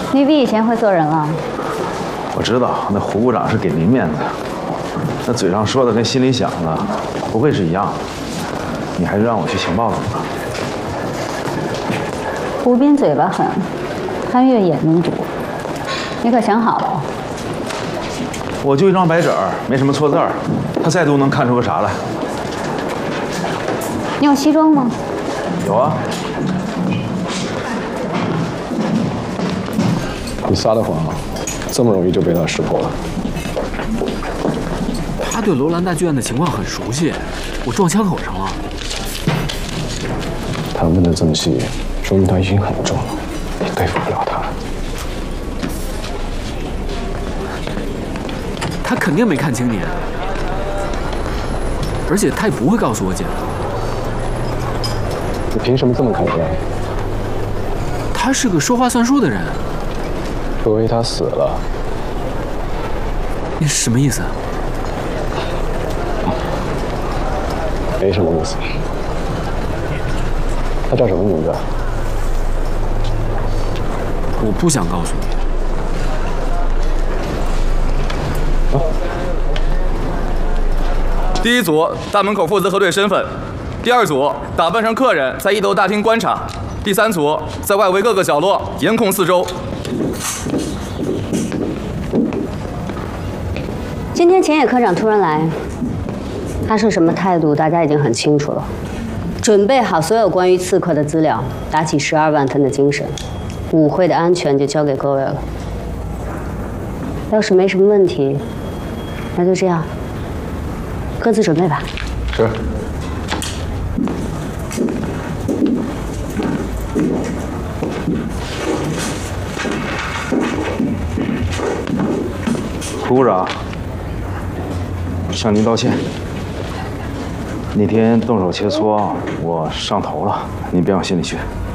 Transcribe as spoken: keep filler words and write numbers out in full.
你比以前会做人了。 我知道，那胡部长是给您面子，那嘴上说的跟心里想的不会是一样的。你还是让我去情报组吧。 胡斌嘴巴狠，潘越眼睛毒，你可想好了？ 我就一张白纸儿，没什么错字儿，他再多能看出个啥来？ 你有西装吗？ 有啊。 你撒的谎，这么容易就被他识破了？ 他对楼兰大剧院的情况很熟悉，我撞枪口上了。 他问的这么细，说明他心很重，你对付不了他。 他肯定没看清你，而且他也不会告诉我姐的。 你凭什么这么肯定？ 他是个说话算数的人。 除非他死了。 你什么意思？ 没什么意思。他叫什么名字？ 我不想告诉你。 啊、 第一组大门口负责核对身份，第二组打扮成客人在一楼大厅观察，第三组在外围各个角落严控四周。 今天前野科长突然来，他是什么态度，大家已经很清楚了。准备好所有关于刺客的资料，打起十二万分的精神。舞会的安全就交给各位了。要是没什么问题，那就这样，各自准备吧。 是。 胡部长，向您道歉。那天动手切磋，我上头了，您别往心里去。